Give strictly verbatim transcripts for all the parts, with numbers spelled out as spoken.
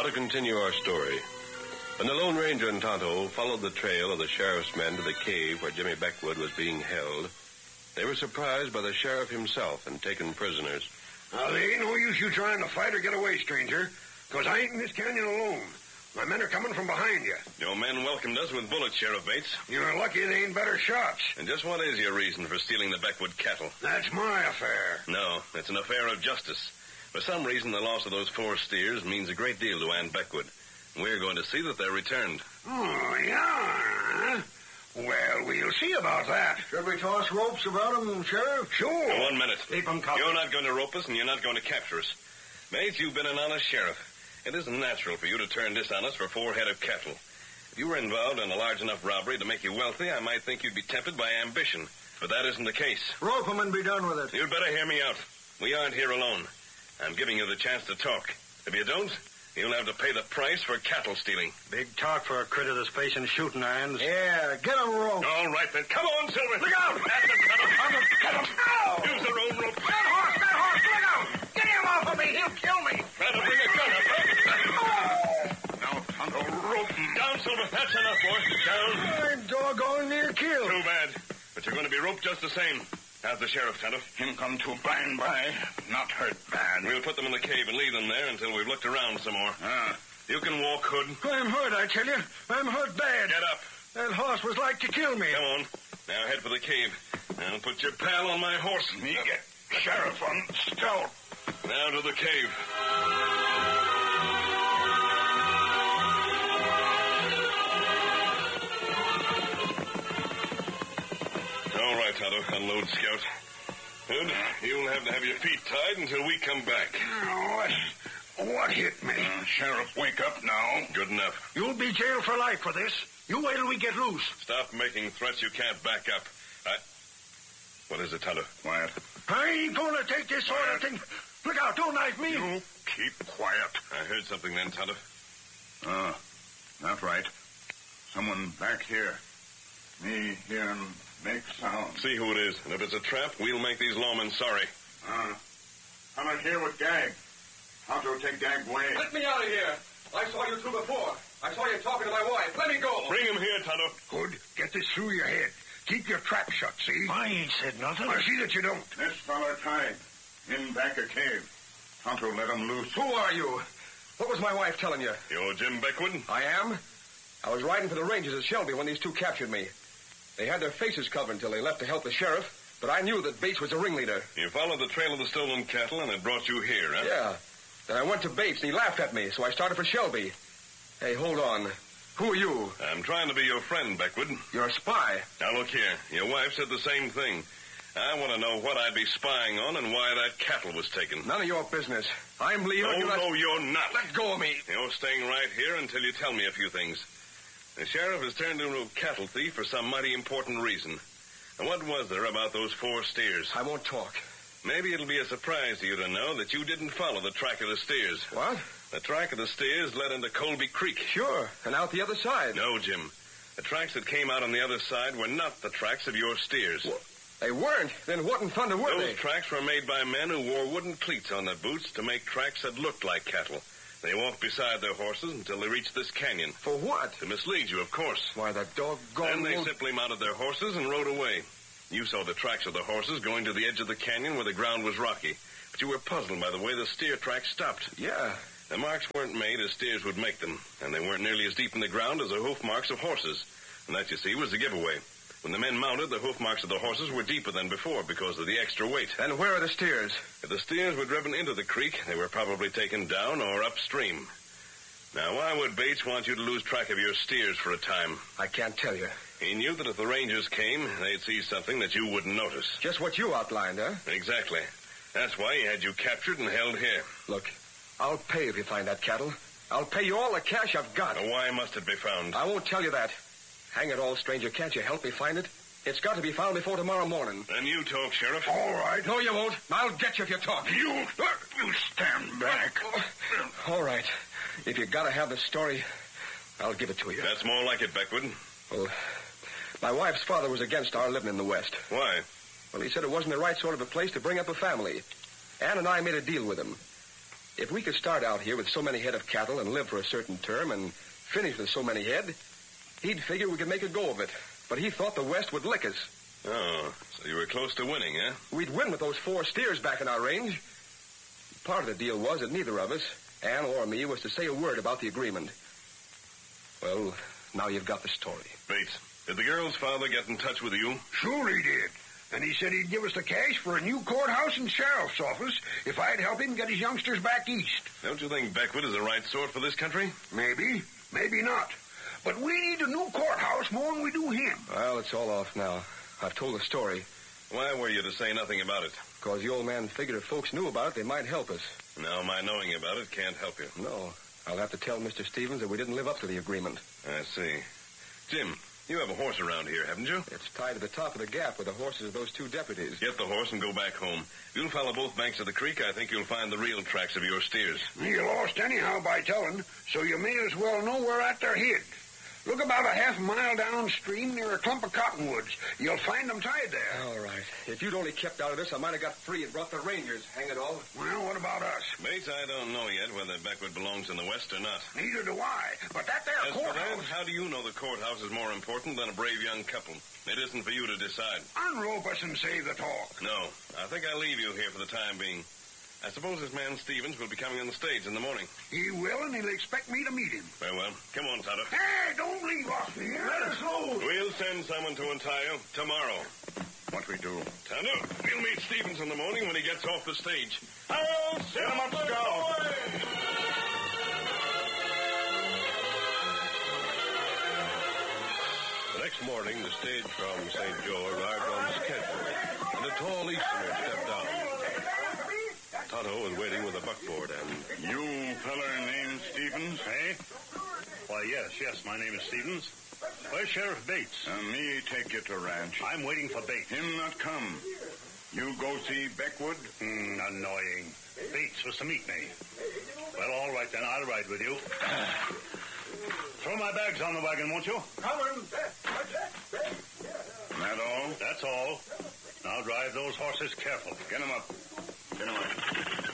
Now to continue our story. When the Lone Ranger and Tonto followed the trail of the sheriff's men to the cave where Jimmy Beckwood was being held, they were surprised by the sheriff himself and taken prisoners. Now, there ain't no use you trying to fight or get away, stranger, because I ain't in this canyon alone. My men are coming from behind you. Your men welcomed us with bullets, Sheriff Bates. You're lucky they ain't better shots. And just what is your reason for stealing the Beckwood cattle? That's my affair. No, it's an affair of justice. For some reason, the loss of those four steers means a great deal to Ann Beckwood. We're going to see that they're returned. Oh, yeah? Well, we'll see about that. Should we toss ropes about them, Sheriff? Sure. Now, one minute. Keep 'em covered. You're not going to rope us, and you're not going to capture us. Bates, you've been an honest sheriff. It isn't natural for you to turn dishonest for four head of cattle. If you were involved in a large enough robbery to make you wealthy, I might think you'd be tempted by ambition. But that isn't the case. Rope 'em and be done with it. You'd better hear me out. We aren't here alone. I'm giving you the chance to talk. If you don't, you'll have to pay the price for cattle stealing. Big talk for a critter that's facing shooting irons. Yeah, get 'em roped. All right, then. Come on, Silver. Look out! That's it, cut 'em. Get him! Ow! Use their own rope. That horse! That horse! Look out! Get him off of me! He'll kill me! Try to bring a gun up, huh? Now, Tonto, rope him. Down, Silver. That's enough, boy. Down. I'm doggone near killed. Too bad. But you're going to be roped just the same. How's the sheriff, Tonto? Him come to by and by. Not hurt bad. We'll put them in the cave and leave them there until we've looked around some more. Ah. You can walk, Hood. I'm hurt, I tell you. I'm hurt bad. Get up. That horse was like to kill me. Come on. Now head for the cave. I'll put your pal on my horse. Me get sheriff on scout. Now to the cave. All right, Tonto. Unload Scout. Hood, you'll have to have your feet tied until we come back. What? What hit me? Uh, sheriff, wake up now. Good enough. You'll be jailed for life for this. You wait till we get loose. Stop making threats you can't back up. I... What is it, Tonto? Quiet. I ain't going to take this sort of thing. Look out, don't knife me. You keep quiet. I heard something then, Tonto. Ah, that's right. Someone back here. Me hear him make sound. See who it is, and if it's a trap, we'll make these lawmen sorry. Ah, I'm out here with Gag. Tonto take Gag away. Let me out of here. I saw you two before. I saw you talking to my wife. Let me go. Bring him here, Tonto. Good. Get this through your head. Keep your trap shut, see? I ain't said nothing. I see that you don't. This fella tied. In back a cave. Tonto let him loose. Who are you? What was my wife telling you? You're Jim Beckwood? I am. I was riding for the Rangers at Shelby when these two captured me. They had their faces covered until they left to help the sheriff, but I knew that Bates was the ringleader. You followed the trail of the stolen cattle, and it brought you here, huh? Yeah. Then I went to Bates, and he laughed at me, so I started for Shelby. Hey, hold on. Who are you? I'm trying to be your friend, Beckwood. You're a spy. Now, look here. Your wife said the same thing. I want to know what I'd be spying on and why that cattle was taken. None of your business. I'm leaving. Oh, you no, let... you're not. Let go of me. You're staying right here until you tell me a few things. The sheriff has turned into a cattle thief for some mighty important reason. And what was there about those four steers? I won't talk. Maybe it'll be a surprise to you to know that you didn't follow the track of the steers. What? The track of the steers led into Colby Creek. Sure, and out the other side. No, Jim. The tracks that came out on the other side were not the tracks of your steers. Well, they weren't. Then what in thunder were Those they? tracks were made by men who wore wooden cleats on their boots to make tracks that looked like cattle. They walked beside their horses until they reached this canyon. For what? To mislead you, of course. Why, that doggone... Then they won't... simply mounted their horses and rode away. You saw the tracks of the horses going to the edge of the canyon where the ground was rocky. But you were puzzled by the way the steer tracks stopped. Yeah. The marks weren't made as steers would make them, and they weren't nearly as deep in the ground as the hoof marks of horses. And that, you see, was the giveaway. When the men mounted, the hoof marks of the horses were deeper than before because of the extra weight. And where are the steers? If the steers were driven into the creek, they were probably taken down or upstream. Now, why would Bates want you to lose track of your steers for a time? I can't tell you. He knew that if the Rangers came, they'd see something that you wouldn't notice. Just what you outlined, huh? Exactly. That's why he had you captured and held here. Look, I'll pay if you find that cattle. I'll pay you all the cash I've got. Now, why must it be found? I won't tell you that. Hang it all, stranger, can't you help me find it? It's got to be found before tomorrow morning. Then you talk, Sheriff. All right. No, you won't. I'll get you if you talk. You, you stand back. All right. If you gotta have the story, I'll give it to you. That's more like it, Beckwood. Well, my wife's father was against our living in the West. Why? Well, he said it wasn't the right sort of a place to bring up a family. Ann and I made a deal with him. If we could start out here with so many head of cattle and live for a certain term and finish with so many head, he'd figure we could make a go of it. But he thought the West would lick us. Oh, so you were close to winning, huh? We'd win with those four steers back in our range. Part of the deal was that neither of us, Ann or me, was to say a word about the agreement. Well, now you've got the story. Bates, did the girl's father get in touch with you? Sure he did. And he said he'd give us the cash for a new courthouse and sheriff's office if I'd help him get his youngsters back east. Don't you think Beckwood is the right sort for this country? Maybe, maybe not. But we need a new courthouse more than we do him. Well, it's all off now. I've told the story. Why were you to say nothing about it? Because the old man figured if folks knew about it, they might help us. No, my knowing about it can't help you. No. I'll have to tell Mister Stevens that we didn't live up to the agreement. I see. Jim, you have a horse around here, haven't you? It's tied to the top of the gap with the horses of those two deputies. Get the horse and go back home. If you'll follow both banks of the creek, I think you'll find the real tracks of your steers. You lost anyhow by telling, so you may as well know where at they're hid. Look about a half mile downstream near a clump of cottonwoods. You'll find them tied there. All right. If you'd only kept out of this, I might have got free and brought the Rangers. Hang it all. Well, what about us? Bates, I don't know yet whether Beckwood belongs in the West or not. Neither do I. But that there As for courthouse... that, how do you know the courthouse is more important than a brave young couple? It isn't for you to decide. Unrope us and save the talk. No. I think I'll leave you here for the time being. I suppose this man Stevens will be coming on the stage in the morning. He will, and he'll expect me to meet him. Very well. Come on, Tonto. Hey, don't leave us here. Let us go. We'll send someone to untie you tomorrow. What we do? Tonto, we'll meet Stevens in the morning when he gets off the stage. I'll set him up, Scout. The next morning, the stage from Saint Joe arrived on schedule, and a tall Easterner stepped down. Tonto was waiting with a buckboard, and... You feller named Stevens, eh? Why, yes, yes, my name is Stevens. Where's Sheriff Bates? Uh, me take you to ranch. I'm waiting for Bates. Him not come. You go see Beckwood? Hmm, annoying. Bates was to meet me. Well, all right then, I'll ride with you. Throw my bags on the wagon, won't you? Coming. That all? That's all. Now drive those horses careful. Get 'em up. Get 'em up.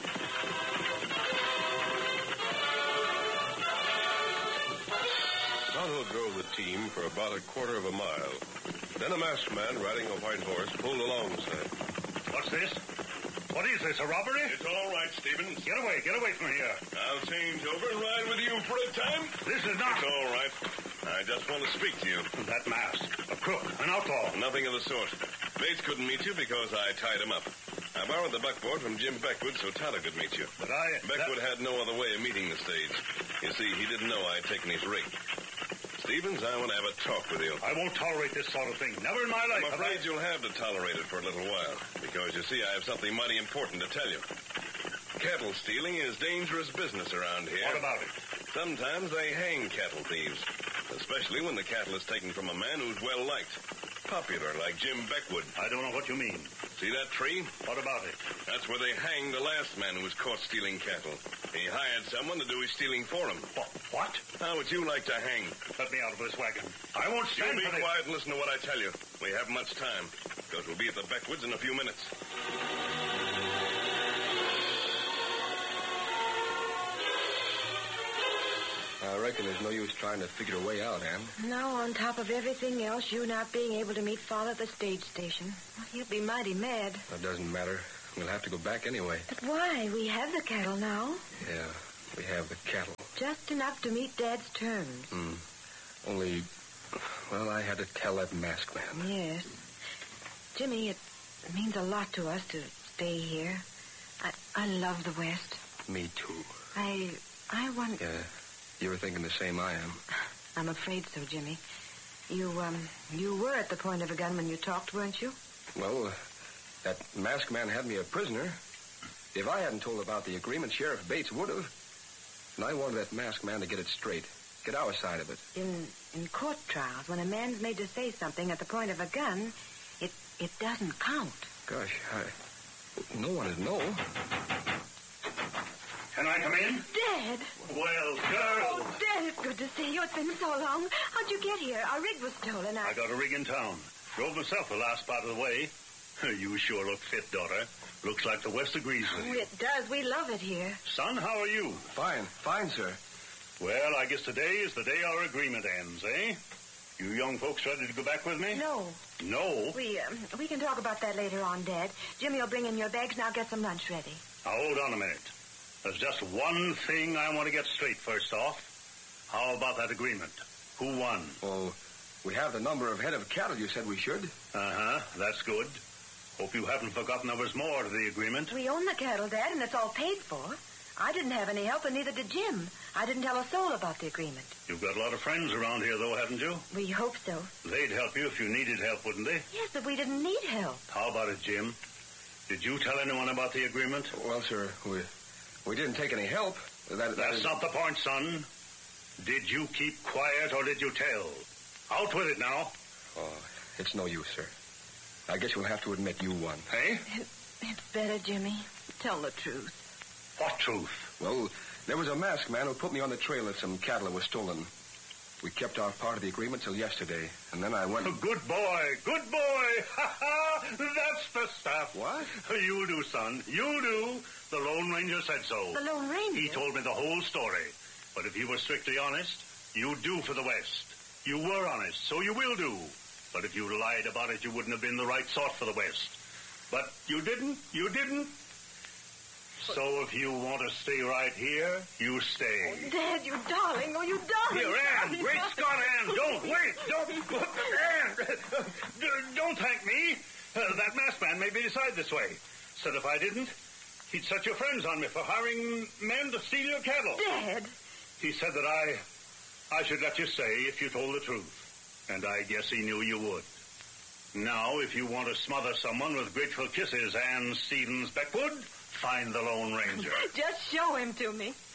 Tonto drove the team for about a quarter of a mile. Then a masked man riding a white horse pulled alongside. What's this? What is this, a robbery? It's all right, Stevens. Get away, get away from here. I'll change over and ride with you for a time. This is not... It's all right. I just want to speak to you. That mask. A crook. An outlaw. Nothing of the sort. Bates couldn't meet you because I tied him up. I borrowed the buckboard from Jim Beckwood so Tonto could meet you. But I... Beckwood that... had no other way of meeting the stage. You see, he didn't know I'd taken his rig. Stevens, I want to have a talk with you. I won't tolerate this sort of thing. Never in my life. I'm afraid you'll have to tolerate it for a little while. Because, you see, I have something mighty important to tell you. Cattle stealing is dangerous business around here. What about it? Sometimes they hang cattle thieves. Especially when the cattle is taken from a man who's well-liked. Popular, like Jim Beckwood. I don't know what you mean. See that tree? What about it? That's where they hanged the last man who was caught stealing cattle. He hired someone to do his stealing for him. What? How would you like to hang? Let me out of this wagon. I won't You stand be for this. quiet and listen to what I tell you. We haven't much time, because we'll be at the Beckwoods in a few minutes. I reckon there's no use trying to figure a way out, Ann. No, on top of everything else, you not being able to meet Father at the stage station. Well, he'll be mighty mad. That doesn't matter. We'll have to go back anyway. But why? We have the cattle now. Yeah, we have the cattle. Just enough to meet Dad's terms. Hmm. Only, well, I had to tell that masked man. Yes. Jimmy, it means a lot to us to stay here. I I love the West. Me too. I I want... Yeah, you were thinking the same I am. I'm afraid so, Jimmy. You, um, you were at the point of a gun when you talked, weren't you? Well, uh, that masked man had me a prisoner. If I hadn't told about the agreement, Sheriff Bates would have. And I wanted that masked man to get it straight. Get our side of it. In in court trials, when a man's made to say something at the point of a gun, it it doesn't count. Gosh, I... No one would know. Can I come in? Dad! Well, girl. Oh, Dad, it's good to see you. It's been so long. How'd you get here? Our rig was stolen. I... I got a rig in town. Drove myself the last part of the way. You sure look fit, daughter. Looks like the West agrees with Oh, you. it does. We love it here. Son, how are you? Fine, fine, sir. Well, I guess today is the day our agreement ends, eh? You young folks ready to go back with me? No. No? We, um, we can talk about that later on, Dad. Jimmy will bring in your bags. Now get some lunch ready. Now, hold on a minute. There's just one thing I want to get straight first off. How about that agreement? Who won? Well, we have the number of head of cattle you said we should. Uh-huh, that's good. Hope you haven't forgotten there was more to the agreement. We own the cattle, Dad, and it's all paid for. I didn't have any help, and neither did Jim. I didn't tell a soul about the agreement. You've got a lot of friends around here, though, haven't you? We hope so. They'd help you if you needed help, wouldn't they? Yes, but we didn't need help. How about it, Jim? Did you tell anyone about the agreement? Well, sir, we we didn't take any help. That, that That's is- not the point, son. Did you keep quiet or did you tell? Out with it now. Oh, it's no use, sir. I guess you'll have to admit you won. Hey? It's better, Jimmy. Tell the truth. What truth? Well, there was a masked man who put me on the trail that some cattle were stolen. We kept our part of the agreement till yesterday, and then I went... Good boy, good boy. Ha ha! That's the stuff. What? You do, son. You do. The Lone Ranger said so. The Lone Ranger? He told me the whole story. But if you were strictly honest, you'd do for the West. You were honest, so you will do. But if you lied about it, you wouldn't have been the right sort for the West. But you didn't. You didn't. So if you want to stay right here, you stay. Oh, Dad, you darling. Oh, you darling. Here, Ann. Great Scott, Ann. Don't wait. Don't. Ann. Don't thank me. Uh, that masked man made me decide this way. Said if I didn't, he'd set your friends on me for hiring men to steal your cattle. Dad. He said that I, I should let you stay if you told the truth. And I guess he knew you would. Now, if you want to smother someone with grateful kisses, Ann Stevens Beckwood, find the Lone Ranger. Just show him to me.